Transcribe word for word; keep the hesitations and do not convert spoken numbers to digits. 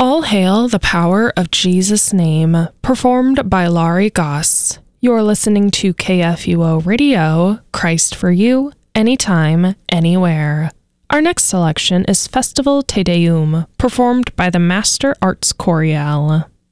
All Hail the Power of Jesus' Name, performed by Laurie Goss. You're listening to K F U O Radio, Christ for You, anytime, anywhere. Our next selection is Festival Te Deum, performed by the Master Arts Choriale.